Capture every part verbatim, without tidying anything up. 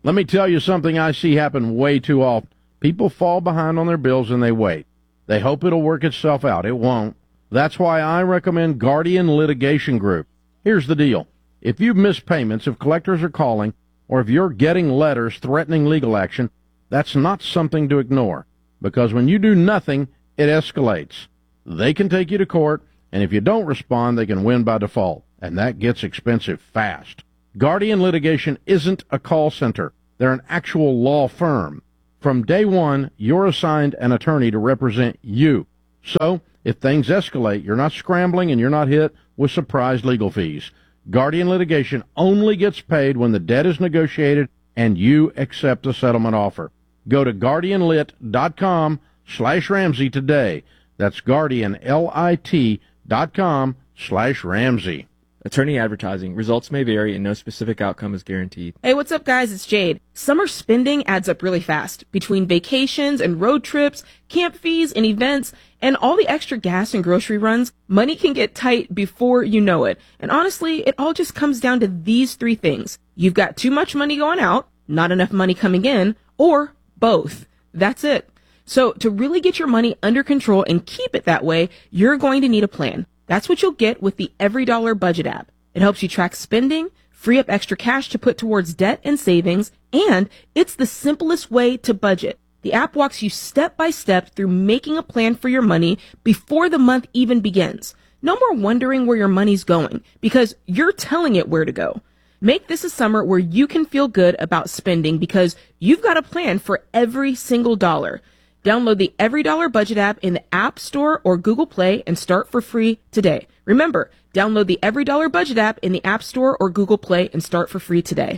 Let me tell you something I see happen way too often. People fall behind on their bills and they wait. They hope it'll work itself out. It won't. That's why I recommend Guardian Litigation Group. Here's the deal. If you've missed payments, if collectors are calling, or if you're getting letters threatening legal action, that's not something to ignore. Because when you do nothing, it escalates. They can take you to court, and if you don't respond, they can win by default. And that gets expensive fast. Guardian Litigation isn't a call center. They're an actual law firm. From day one, you're assigned an attorney to represent you. So, if things escalate, you're not scrambling and you're not hit with surprise legal fees. Guardian Litigation only gets paid when the debt is negotiated and you accept a settlement offer. Go to guardianlit.com slash Ramsey today. That's guardian, L I T dot com slash Ramsey. Attorney advertising. Results may vary and no specific outcome is guaranteed. Hey, what's up, guys? It's Jade. Summer spending adds up really fast. Between vacations and road trips, camp fees and events, and all the extra gas and grocery runs, money can get tight before you know it. And honestly, it all just comes down to these three things. You've got too much money going out, not enough money coming in, or both. That's it. So to really get your money under control and keep it that way, you're going to need a plan. That's what you'll get with the Every Dollar Budget app. It helps you track spending, free up extra cash to put towards debt and savings, and it's the simplest way to budget. The app walks you step by step through making a plan for your money before the month even begins. No more wondering where your money's going, because you're telling it where to go. Make this a summer where you can feel good about spending because you've got a plan for every single dollar. Download the Every Dollar Budget app in the App Store or Google Play and start for free today. Remember, download the Every Dollar Budget app in the App Store or Google Play and start for free today.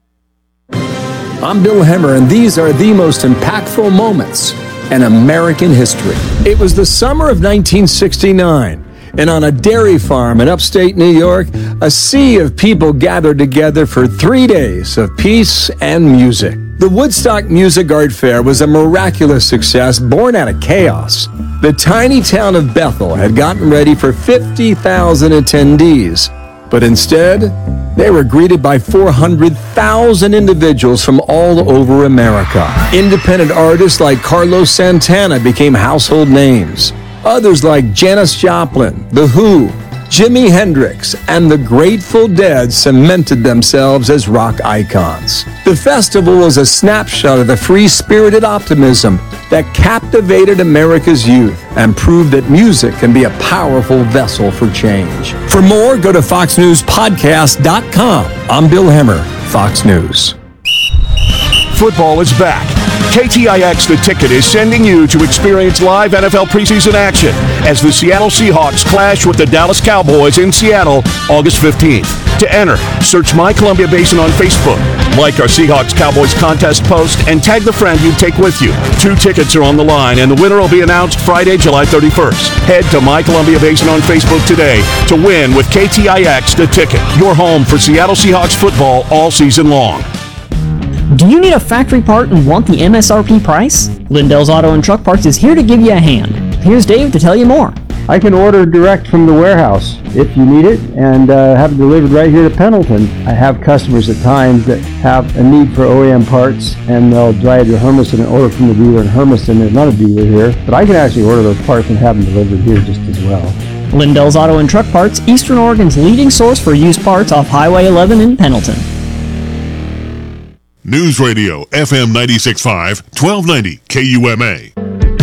I'm Bill Hemmer, and these are the most impactful moments in American history. It was the summer of nineteen sixty-nine, and on a dairy farm in upstate New York, a sea of people gathered together for three days of peace and music. The Woodstock Music Art Fair was a miraculous success born out of chaos. The tiny town of Bethel had gotten ready for fifty thousand attendees, but instead, they were greeted by four hundred thousand individuals from all over America. Independent artists like Carlos Santana became household names. Others like Janis Joplin, The Who, Jimi Hendrix, and the Grateful Dead cemented themselves as rock icons. The festival was a snapshot of the free-spirited optimism that captivated America's youth and proved that music can be a powerful vessel for change. For more, go to fox news podcast dot com. I'm Bill Hemmer, Fox News. Football is back. K T I X The Ticket is sending you to experience live N F L preseason action as the Seattle Seahawks clash with the Dallas Cowboys in Seattle August fifteenth. To enter, search My Columbia Basin on Facebook, like our Seahawks Cowboys contest post, and tag the friend you take with you. Two tickets are on the line, and the winner will be announced Friday, July thirty-first. Head to My Columbia Basin on Facebook today to win with K T I X The Ticket, your home for Seattle Seahawks football all season long. Do you need a factory part and want the M S R P price? Lindell's Auto and Truck Parts is here to give you a hand. Here's Dave to tell you more. I can order direct from the warehouse if you need it and uh, have it delivered right here to Pendleton. I have customers at times that have a need for O E M parts and they'll drive to Hermiston and order from the dealer in Hermiston. There's not a dealer here, but I can actually order those parts and have them delivered here just as well. Lindell's Auto and Truck Parts, Eastern Oregon's leading source for used parts off Highway eleven in Pendleton. News Radio, F M ninety-six point five, twelve ninety K U M A.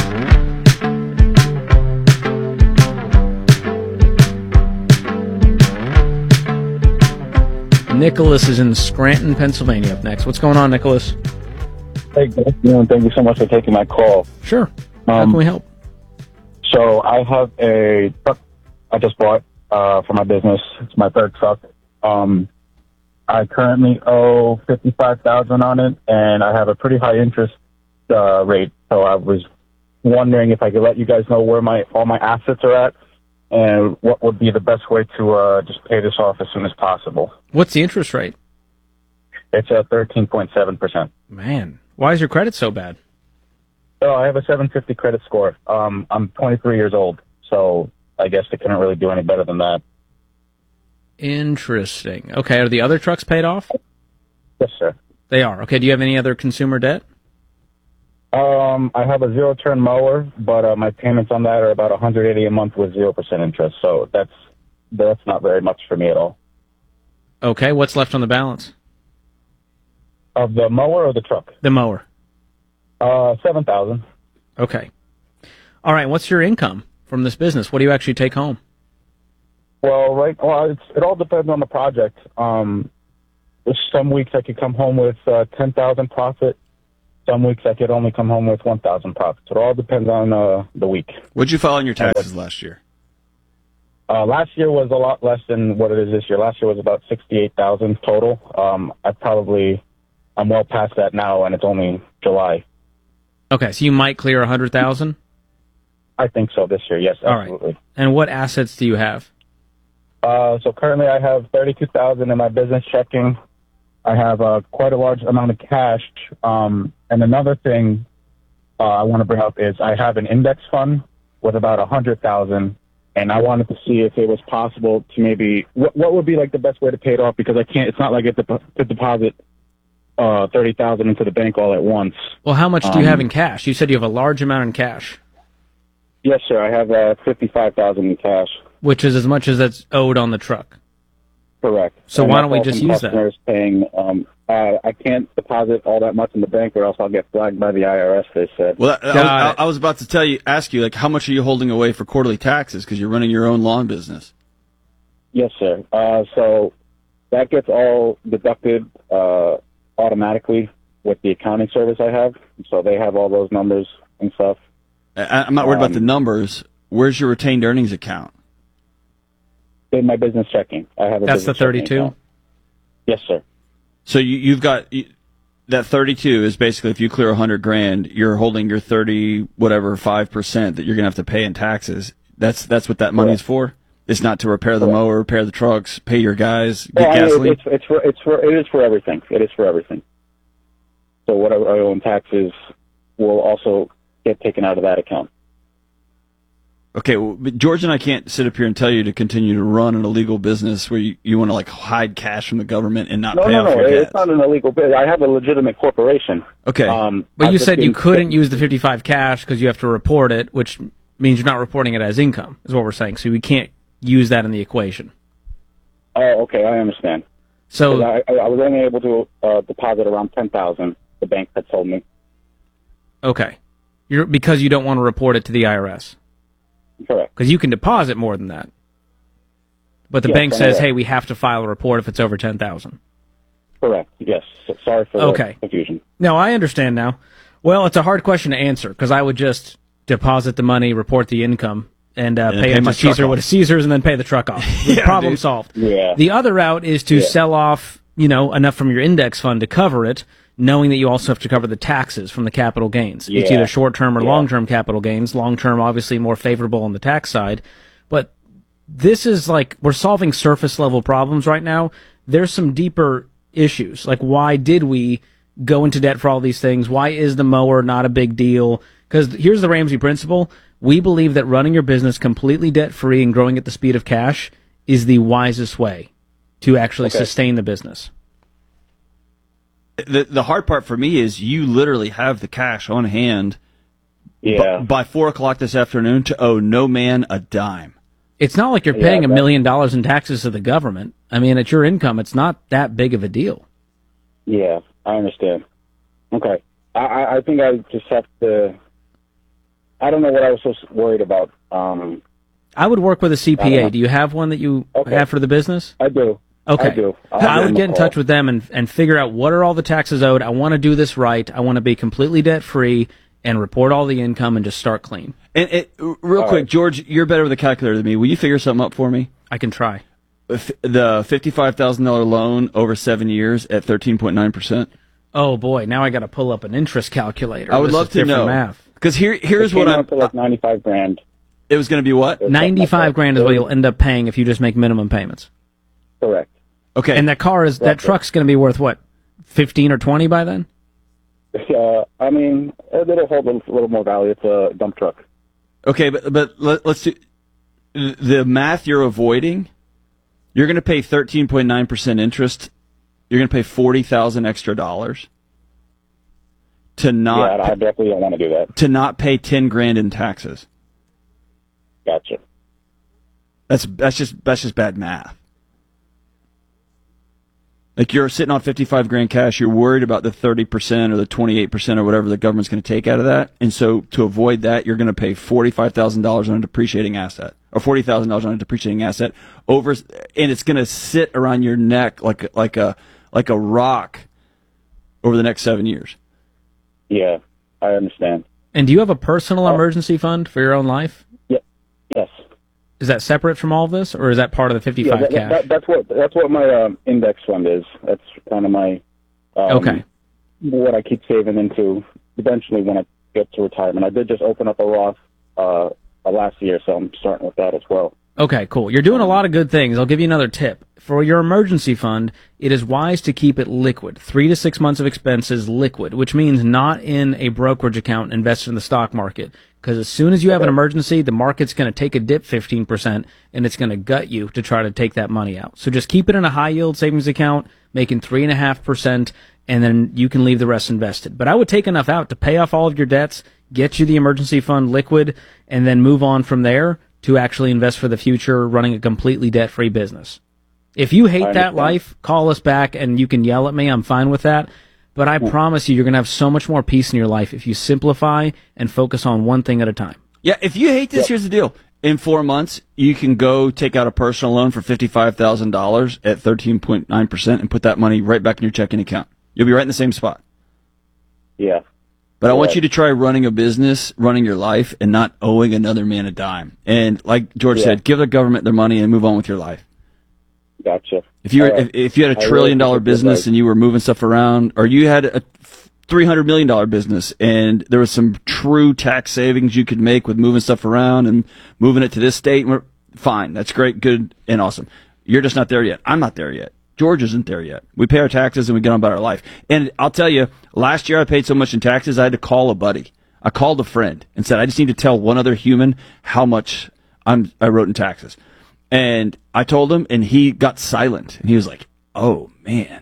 Nicholas is in Scranton, Pennsylvania up next. What's going on, Nicholas? Hey, good afternoon. Thank you so much for taking my call. Sure. How Um, can we help? So I have a truck I just bought uh, for my business. It's my third truck. Um, I currently owe fifty-five thousand dollars on it, and I have a pretty high interest uh, rate. So I was wondering if I could let you guys know where my all my assets are at, and what would be the best way to uh, just pay this off as soon as possible. What's the interest rate? It's at thirteen point seven percent. Man, why is your credit so bad? So I have a seven fifty credit score. Um, I'm twenty-three years old, so I guess they couldn't really do any better than that. Interesting. Okay, are the other trucks paid off? Yes, sir. They are. Okay, do you have any other consumer debt? Um, I have a zero-turn mower, but uh, my payments on that are about one hundred eighty dollars a month with zero percent interest. So that's that's not very much for me at all. Okay, what's left on the balance? Of the mower or the truck? The mower. Uh, seven thousand dollars. Okay. All right, what's your income from this business? What do you actually take home? Well, right. Well, it's, it all depends on the project. Um, some weeks I could come home with uh, ten thousand profit. Some weeks I could only come home with one thousand profit. So it all depends on uh, the week. What'd you file on your taxes last year? Uh, last year was a lot less than what it is this year. Last year was about sixty-eight thousand total. Um, I probably I'm well past that now, and it's only July. Okay, so you might clear one hundred thousand dollars? I think so this year. Yes, All absolutely. right. And what assets do you have? Uh, so currently I have thirty-two thousand in my business checking. I have uh, quite a large amount of cash. Um, and another thing uh, I want to bring up is I have an index fund with about one hundred thousand, and I wanted to see if it was possible to maybe what, what would be like the best way to pay it off, because I can't. It's not like I get to, to deposit uh, thirty thousand into the bank all at once. Well, how much do Um, you have in cash? You said you have a large amount in cash, Yes, sir. I have uh, fifty-five thousand in cash. which is as much as that's owed on the truck. Correct. So And why that's don't we all just from use that? customers Paying, um, uh, I can't deposit all that much in the bank, or else I'll get flagged by the I R S. They said. Well, I, I, was, I, I was about to tell you, ask you, like, how much are you holding away for quarterly taxes because you're running your own lawn business? Yes, sir. Uh, so that gets all deducted uh, automatically with the accounting service I have. So they have all those numbers and stuff. I, I'm not worried Um, about the numbers. Where's your retained earnings account? In my business checking, I have a. That's the business checking thirty-two? account. Yes, sir. So you, you've got you, that thirty-two is basically if you clear a hundred grand, you're holding your thirty whatever five percent that you're gonna have to pay in taxes. That's that's what that money's for. It's not to repair the mower, repair the trucks, pay your guys, get Well, I mean, gasoline. it's it's for it's for it is for everything. It is for everything. So whatever I owe in taxes will also get taken out of that account. Okay, well, but George and I can't sit up here and tell you to continue to run an illegal business where you, you want to like hide cash from the government and not No, pay no, off no. your It's debts. not an illegal business. I have a legitimate corporation. Okay. Um, But I've you just said you been- couldn't use the fifty-five cash because you have to report it, which means you're not reporting it as income, is what we're saying. So we can't use that in the equation. Oh, okay. I understand. So 'Cause I, I I was only able to uh, deposit around ten thousand. The bank had told me. Okay. You're because you don't want to report it to the I R S. Correct. Because you can deposit more than that. But the Yes, bank I says, know. hey, we have to file a report if it's over ten thousand. Correct. Yes. So, sorry for Okay. the confusion. No, I understand now. Well, it's a hard question to answer because I would just deposit the money, report the income, and, uh, And pay pay it my to truck Caesar off. what is Caesar's and then pay the truck off. Yeah, Problem dude. solved. Yeah. The other route is to Yeah. sell off, you know, enough from your index fund to cover it, knowing that you also have to cover the taxes from the capital gains. It's Yeah. either short-term or Yeah. long-term capital gains. Long-term, obviously, more favorable on the tax side. But this is like, we're solving surface-level problems right now. There's some deeper issues. Like, why did we go into debt for all these things? Why is the mower not a big deal? Because here's the Ramsey principle. We believe that running your business completely debt-free and growing at the speed of cash is the wisest way to actually Okay. sustain the business. The the hard part for me is you literally have the cash on hand Yeah. b- by four o'clock this afternoon to owe no man a dime. It's not like you're Yeah, paying a that- million dollars in taxes to the government. I mean, it's your income. It's not that big of a deal. Yeah. I understand. Okay. I, I I think I just have to. I don't know what I was so worried about. Um, I would work with a C I P don't A. know. Do you have one that you Okay. have for the business? I do. Okay. I do. I'll I give would them get a in call. touch with them and, and figure out what are all the taxes owed. I want to do this right. I want to be completely debt free and report all the income and just start clean. And it, real All quick, right. George, you're better with a calculator than me. Will you figure something up for me? I can try. F- The fifty-five thousand dollars loan over seven years at thirteen point nine percent. Oh boy, now I got to pull up an interest calculator. I would This love is to different know. math. Because here, here's It what came I'm. out to like ninety-five grand. It was going to be what? ninety-five grand is what you'll end up paying if you just make minimum payments. Correct. Okay. And that car is that Roughly. truck's going to be worth what, fifteen or twenty by then? Uh, I mean, it'll hold a little more value. It's a dump truck. Okay, but but let, let's do the math you're avoiding. You're going to pay thirteen point nine percent interest you're going to pay forty thousand extra dollars to not. Yeah, I definitely don't want to do that. To not pay ten grand in taxes. Gotcha. That's that's just that's just bad math. Like you're sitting on fifty-five grand cash, you're worried about the thirty percent or the twenty-eight percent or whatever the government's going to take out of that. And so to avoid that, you're going to pay forty-five thousand dollars on a depreciating asset or forty thousand dollars on a depreciating asset over, and it's going to sit around your neck like, like a, like a rock over the next seven years. Yeah, I understand. And do you have a personal emergency fund for your own life? Yeah. Yes. Is that separate from all of this, or is that part of the fifty-five yeah, that, cash? That, that's what that's what my um, index fund is. That's kind of my um, okay. What I keep saving into eventually when I get to retirement. I did just open up a Roth uh, last year, so I'm starting with that as well. Okay, cool. You're doing a lot of good things. I'll give you another tip. For your emergency fund, it is wise to keep it liquid. Three to six months of expenses liquid, which means not in a brokerage account invested in the stock market. Because as soon as you have an emergency, the market's going to take a dip fifteen percent, and it's going to gut you to try to take that money out. So just keep it in a high-yield savings account, making three point five percent, and then you can leave the rest invested. But I would take enough out to pay off all of your debts, get you the emergency fund liquid, and then move on from there to actually invest for the future, running a completely debt-free business. If you hate that life, call us back and you can yell at me. I'm fine with that. But I promise you, you're going to have so much more peace in your life if you simplify and focus on one thing at a time. Yeah, if you hate this, yep. Here's the deal. In four months, you can go take out a personal loan for fifty-five thousand dollars at thirteen point nine percent and put that money right back in your checking account. You'll be right in the same spot. Yeah. But I yeah. want you to try running a business, running your life, and not owing another man a dime. And like George yeah. said, give the government their money and move on with your life. Gotcha. If you were, right. if, if you had a trillion dollar business and you were moving stuff around, or you had a three hundred million dollar business and there was some true tax savings you could make with moving stuff around and moving it to this state, fine. That's great, good, and awesome. You're just not there yet. I'm not there yet. George isn't there yet. We pay our taxes and we get on about our life. And I'll tell you, last year I paid so much in taxes, I had to call a buddy. I called a friend and said, I just need to tell one other human how much I'm, I wrote in taxes. And I told him, and he got silent. And he was like, oh, man.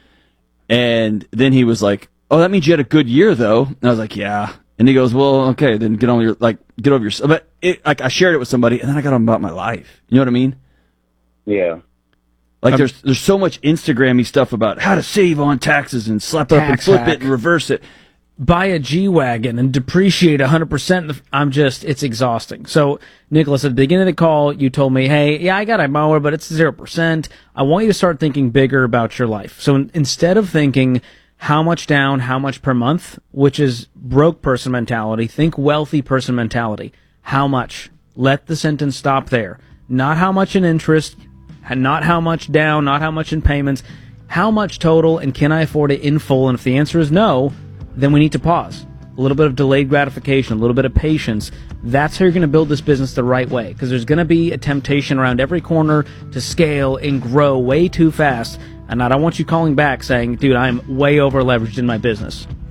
And then he was like, oh, that means you had a good year, though. And I was like, yeah. And he goes, well, okay, then get on your, like, get over your, but it, like, I shared it with somebody, and then I got on about my life. You know what I mean? Yeah. Like, Um, there's there's so much Instagram-y stuff about how to save on taxes and slap up and Tax flip hack. it and reverse it. Buy a G-Wagon and depreciate one hundred percent. I'm just, it's exhausting. So, Nicholas, at the beginning of the call, you told me, hey, yeah, I got a mower, but it's zero percent. I want you to start thinking bigger about your life. So in, instead of thinking how much down, how much per month, which is broke person mentality, think wealthy person mentality. How much? Let the sentence stop there. Not how much in interest, not how much down, not how much in payments. How much total, and can I afford it in full? And if the answer is no, then we need to pause. A little bit of delayed gratification, a little bit of patience. That's how you're going to build this business the right way, because there's going to be a temptation around every corner to scale and grow way too fast. And I don't want you calling back saying, dude, I'm way over leveraged in my business.